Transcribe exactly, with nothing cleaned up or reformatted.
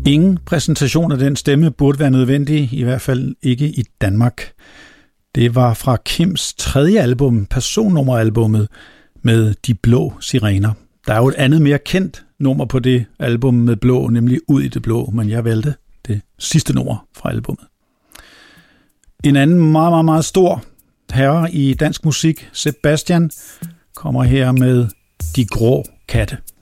Ingen præsentation af den stemme burde være nødvendig, i hvert fald ikke i Danmark. Det var fra Kims tredje album, personnummeralbummet, med De Blå Sirener. Der er jo et andet mere kendt nummer på det album med blå, nemlig Ud i det blå, men jeg valgte det sidste nummer fra albummet. En anden meget, meget, meget stor herre i dansk musik, Sebastian, kommer her med De Grå Katte.